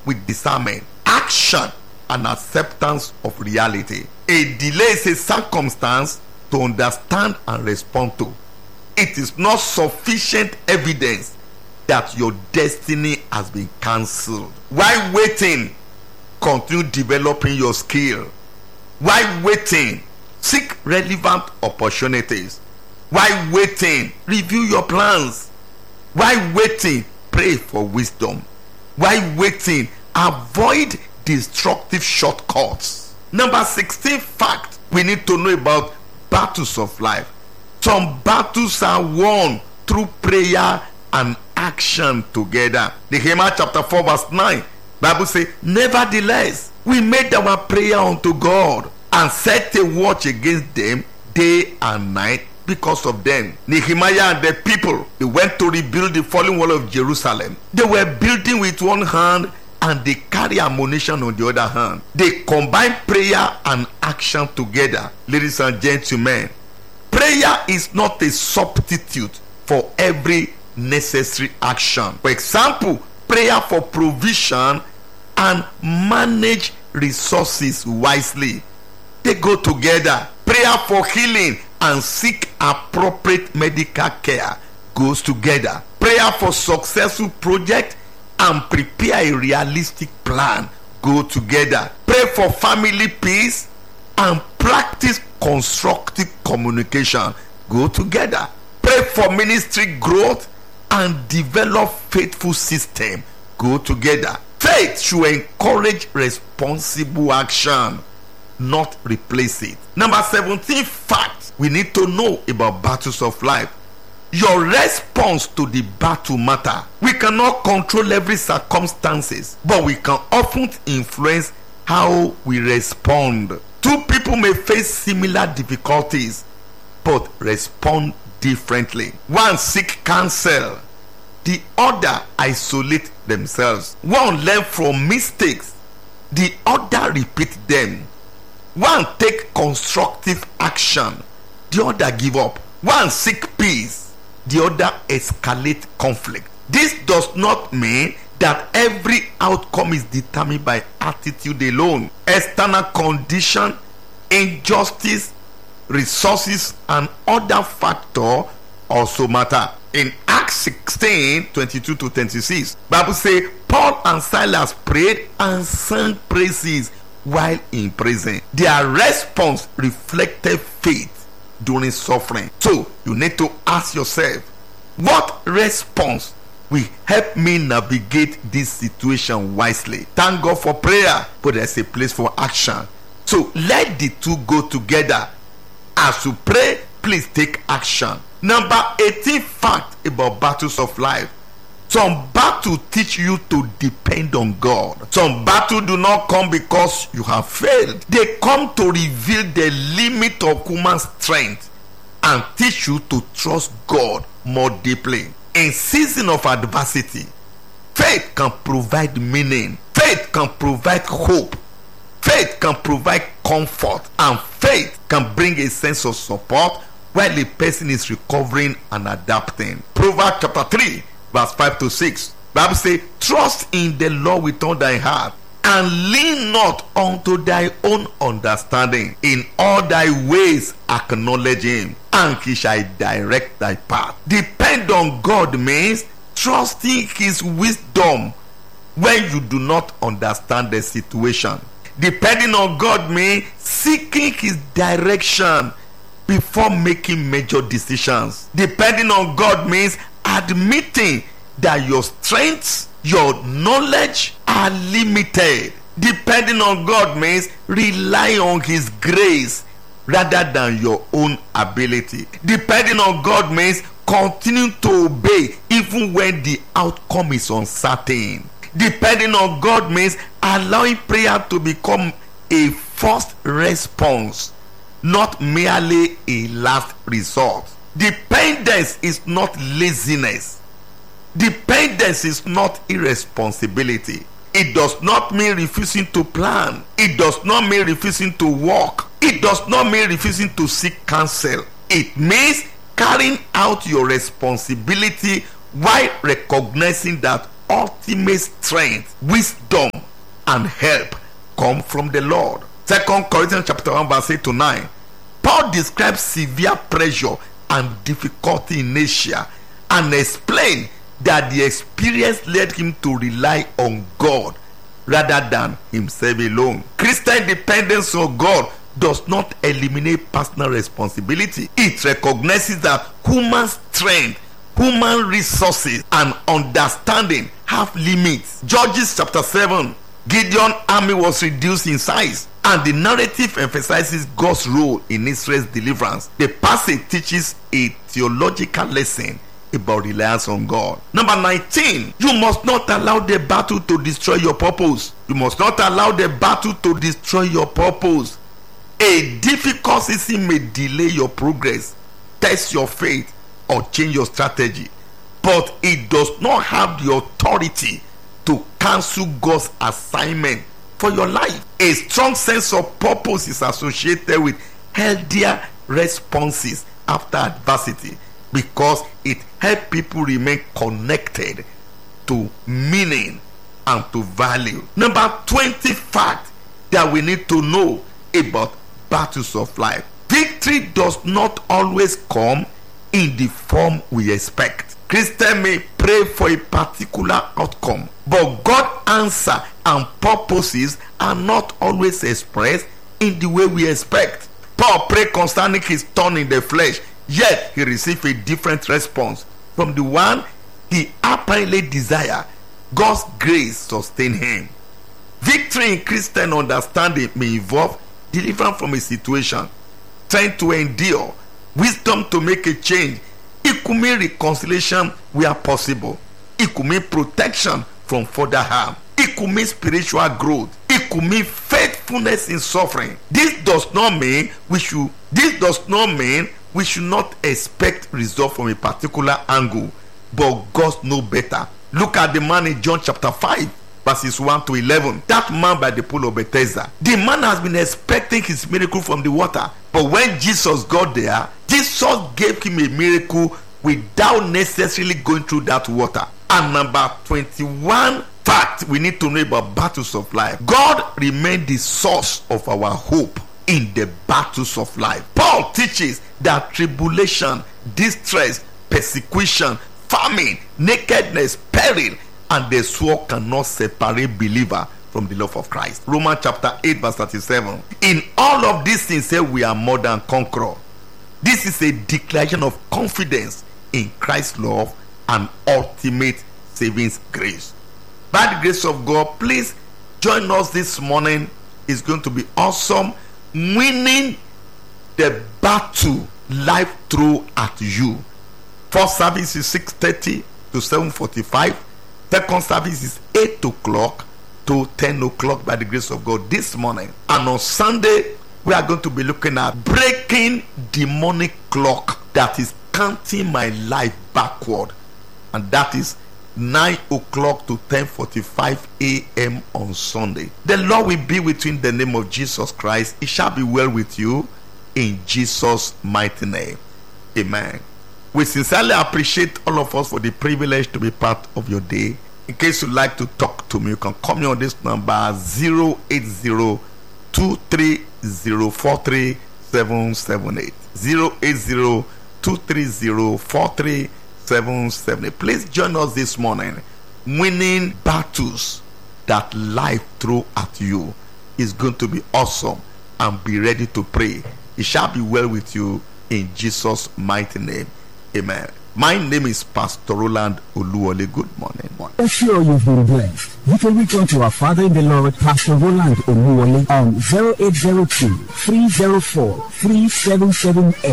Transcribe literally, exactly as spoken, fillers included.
with discernment, action, and acceptance of reality. A delay is a circumstance to understand and respond to. It is not sufficient evidence that your destiny has been cancelled. While waiting, continue developing your skill. While waiting, seek relevant opportunities. While waiting, review your plans. While waiting, pray for wisdom. While waiting, avoid destructive shortcuts. Number sixteen fact we need to know about battles of life. Some battles are won through prayer and action together. Nehemiah chapter four verse nine, Bible says, nevertheless, we made our prayer unto God and set a watch against them day and night because of them. Nehemiah and the people, they went to rebuild the fallen wall of Jerusalem. They were building with one hand and they carry ammunition on the other hand. They combine prayer and action together. Ladies and gentlemen, prayer is not a substitute for every necessary action. For example, prayer for provision and manage resources wisely. They go together. Prayer for healing and seek appropriate medical care goes together. Prayer for successful project and prepare a realistic plan go together. Pray for family peace and practice constructive communication go together. Pray for ministry growth and develop faithful system go together. Faith should encourage responsible action, not replace it. Number seventeen fact we need to know about battles of life. Your response to the battle matter. We cannot control every circumstances, but we can often influence how we respond. Two people may face similar difficulties but respond differently. One seek counsel, the other isolate themselves. One learn from mistakes, the other repeat them. One take constructive action, the other give up. One seek peace, the other escalate conflict. This does not mean that every outcome is determined by attitude alone. External condition, injustice, resources, and other factors also matter. In Acts sixteen, twenty-two to twenty-six, Bible says Paul and Silas prayed and sang praises while in prison. Their response reflected faith during suffering. So you need to ask yourself, what response will help me navigate this situation wisely? Thank God for prayer, but there's a place for action. So let the two go together. As you pray, please take action. Number eighteen fact about battles of life. Some battle teach you to depend on God. Some battle do not come because you have failed. They come to reveal the limit of human strength and teach you to trust God more deeply. In season of adversity, faith can provide meaning. Faith can provide hope. Faith can provide comfort. And faith can bring a sense of support while a person is recovering and adapting. Proverbs chapter three, verse five to six. Bible says, trust in the Lord with all thy heart, and lean not unto thy own understanding. In all thy ways acknowledge him, and he shall direct thy path. Depend on God means trusting his wisdom when you do not understand the situation. Depending on God means seeking his direction before making major decisions. Depending on God means admitting that your strengths, your knowledge are limited. Depending on God means rely on his grace rather than your own ability. Depending on God means continue to obey even when the outcome is uncertain. Depending on God means allowing prayer to become a first response, not merely a last resort. Dependence is not laziness. Dependence is not irresponsibility. It does not mean refusing to plan. It does not mean refusing to walk. It does not mean refusing to seek counsel. It means carrying out your responsibility while recognizing that ultimate strength, wisdom, and help come from the Lord. Second Corinthians chapter one verse eight to nine. Paul describes severe pressure and difficulty in Asia and explained that the experience led him to rely on God rather than himself alone. Christian dependence on God does not eliminate personal responsibility. It recognizes that human strength, human resources, and understanding have limits. Judges chapter seven, Gideon's army was reduced in size, and the narrative emphasizes God's role in Israel's deliverance. The passage teaches a theological lesson about reliance on God. Number nineteen, you must not allow the battle to destroy your purpose. You must not allow the battle to destroy your purpose. A difficult season may delay your progress, test your faith, or change your strategy, but it does not have the authority to cancel God's assignment for your life. A strong sense of purpose is associated with healthier responses after adversity because it helps people remain connected to meaning and to value. Number twenty fact that we need to know about battles of life. Victory does not always come in the form we expect. Christians may pray for a particular outcome, but God's answer and purposes are not always expressed in the way we expect. Paul prayed concerning his thorn in the flesh, yet he received a different response from the one he apparently desired. God's grace sustained him. Victory in Christian understanding may involve deliverance from a situation, strength to endure, wisdom to make a change. It could mean reconciliation where possible. It could mean protection from further harm. It could mean spiritual growth. It could mean faithfulness in suffering. This does not mean we should this does not mean we should not expect result from a particular angle, but God knows better. Look at the man in John chapter five, verses one to eleven. That man by the pool of Bethesda. The man has been expecting his miracle from the water, but when Jesus got there, Jesus gave him a miracle without necessarily going through that water. And number twenty-one fact we need to know about battles of life. God remains the source of our hope in the battles of life. Paul teaches that tribulation, distress, persecution, famine, nakedness, peril, and the sword cannot separate believer from the love of Christ. Romans chapter eight verse thirty-seven. In all of these things say we are more than conquerors. This is a declaration of confidence in Christ's love and ultimate saving grace. By the grace of God, please join us this morning. It's going to be awesome. Winning the battle life through at you. First service is six thirty to seven forty-five. Second service is eight o'clock to ten o'clock by the grace of God this morning. And on Sunday, we are going to be looking at breaking demonic clock that is counting my life backward. And that is nine o'clock to ten forty-five a.m. on Sunday. The Lord will be with you in the name of Jesus Christ. It shall be well with you in Jesus' mighty name. Amen. We sincerely appreciate all of us for the privilege to be part of your day. In case you'd like to talk to me, you can call me on this number zero eight zero, two three zero, four three seven seven eight. zero eight zero, two three zero, four three seven seven eight. Please join us this morning. Winning battles that life throws at you is going to be awesome, and be ready to pray. It shall be well with you in Jesus' mighty name. Amen. My name is Pastor Roland Oluwole. Good morning. I'm sure you've been blessed. You can reach out to our Father in the Lord, Pastor Roland Oluwole, on zero eight zero two, three zero four, three seven seven eight.